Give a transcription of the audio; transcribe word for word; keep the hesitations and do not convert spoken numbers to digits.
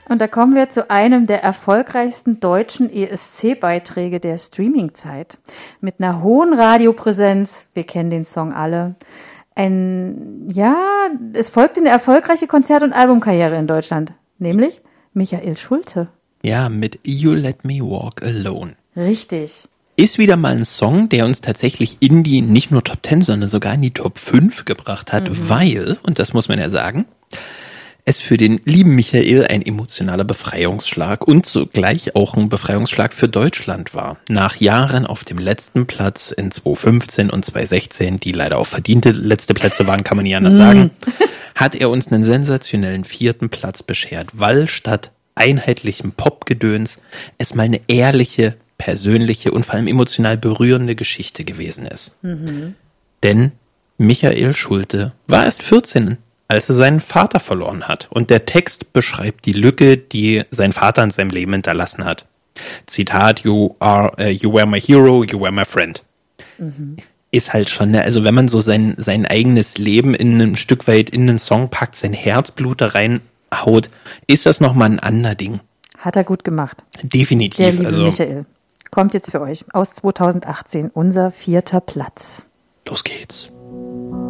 Und da kommen wir zu einem der erfolgreichsten deutschen E S C-Beiträge der Streaming-Zeit. Mit einer hohen Radiopräsenz, wir kennen den Song alle. Ein, ja, es folgte eine erfolgreiche Konzert- und Albumkarriere in Deutschland, nämlich Michael Schulte. Ja, mit You Let Me Walk Alone. Richtig. Ist wieder mal ein Song, der uns tatsächlich in die, nicht nur Top Ten, sondern sogar in die Top fünf gebracht hat, mhm. weil, und das muss man ja sagen, es für den lieben Michael ein emotionaler Befreiungsschlag und zugleich auch ein Befreiungsschlag für Deutschland war. Nach Jahren auf dem letzten Platz in zwanzig fünfzehn und zwanzig sechzehn, die leider auch verdiente letzte Plätze waren, kann man nicht anders sagen, hat er uns einen sensationellen vierten Platz beschert, weil statt einheitlichem Popgedöns es mal eine ehrliche, persönliche und vor allem emotional berührende Geschichte gewesen ist. Mhm. Denn Michael Schulte war erst vierzehn, als er seinen Vater verloren hat. Und der Text beschreibt die Lücke, die sein Vater in seinem Leben hinterlassen hat. Zitat, you are, uh, you were my hero, you were my friend. Mhm. Ist halt schon, ne, also wenn man so sein, sein eigenes Leben in ein Stück weit in einen Song packt, sein Herzblut da reinhaut, ist das nochmal ein anderer Ding. Hat er gut gemacht. Definitiv. Der liebe also, Michael. Kommt jetzt für euch aus zwanzig achtzehn unser vierter Platz. Los geht's.